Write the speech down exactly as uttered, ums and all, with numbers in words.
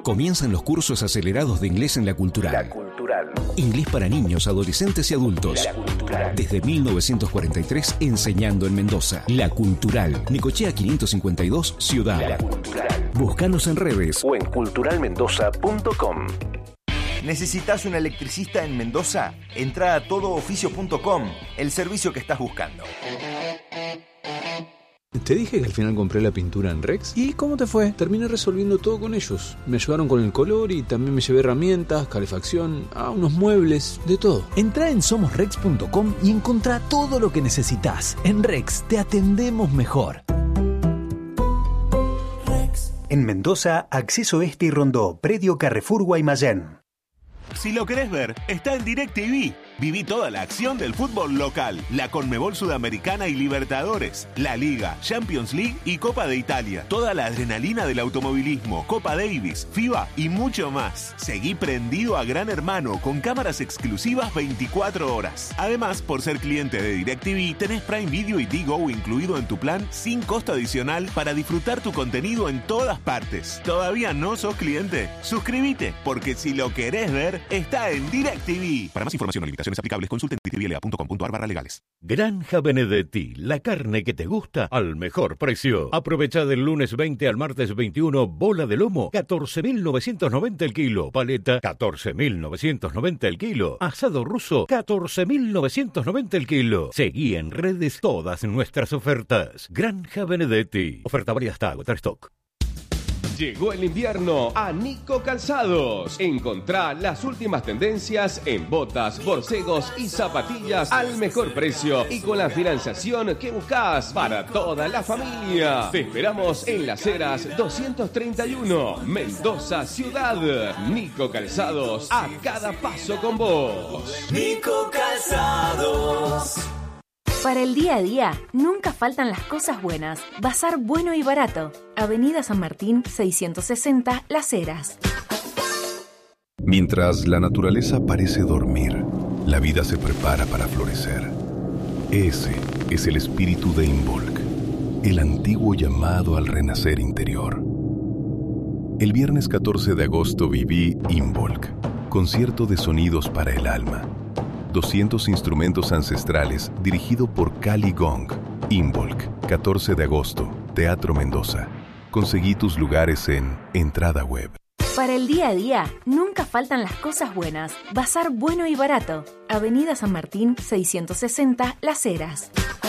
Comienzan los cursos acelerados de inglés en La Cultural. La Cultural. Inglés para niños, adolescentes y adultos. La Cultural. Desde mil novecientos cuarenta y tres enseñando en Mendoza. La Cultural. Necochea quinientos cincuenta y dos, Ciudad. La Cultural. Búscanos en redes o en cultural mendoza punto com. ¿Necesitas un electricista en Mendoza? Entra a todo oficio punto com, el servicio que estás buscando. Te dije que al final compré la pintura en Rex. ¿Y cómo te fue? Terminé resolviendo todo con ellos. Me ayudaron con el color y también me llevé herramientas, calefacción, ah, unos muebles, de todo. Entrá en somos rex punto com y encontrá todo lo que necesitas. En Rex te atendemos mejor. En Mendoza, Acceso Este y Rondó, Predio Carrefour Guaymallén. Si lo querés ver, está en DirecTV. Viví toda la acción del fútbol local, la Conmebol Sudamericana y Libertadores, la Liga, Champions League y Copa de Italia. Toda la adrenalina del automovilismo, Copa Davis, FIBA y mucho más. Seguí prendido a Gran Hermano con cámaras exclusivas veinticuatro horas. Además, por ser cliente de DirecTV, tenés Prime Video y Digo incluido en tu plan sin costo adicional para disfrutar tu contenido en todas partes. ¿Todavía no sos cliente? Suscríbete, porque si lo querés ver, está en DirecTV. Para más información o limitaciones aplicables, consulta en d t v l a punto com punto a r barra legales. Granja Benedetti, la carne que te gusta al mejor precio. Aprovecha del lunes veinte al martes veintiuno, bola de lomo, catorce mil novecientos noventa el kilo. Paleta, catorce mil novecientos noventa el kilo. Asado ruso, catorce mil novecientos noventa el kilo. Seguí en redes todas nuestras ofertas. Granja Benedetti. Oferta válida hasta agotar stock. Llegó el invierno a Nico Calzados. Encontrá las últimas tendencias en botas, borcegos y zapatillas al mejor precio y con la financiación que buscás para toda la familia. Te esperamos en Las Heras doscientos treinta y uno, Mendoza Ciudad. Nico Calzados, a cada paso con vos. Nico Calzados. Para el día a día, nunca faltan las cosas buenas. Bazar bueno y barato. Avenida San Martín, seiscientos sesenta, Las Heras. Mientras la naturaleza parece dormir, la vida se prepara para florecer. Ese es el espíritu de Involk, el antiguo llamado al renacer interior. El viernes catorce de agosto viví Involk, concierto de sonidos para el alma. doscientos instrumentos ancestrales dirigido por Cali Gong. Involk, catorce de agosto, Teatro Mendoza. Conseguí tus lugares en Entrada Web. Para el día a día, nunca faltan las cosas buenas. Bazar bueno y barato. Avenida San Martín, seiscientos sesenta, Las Heras.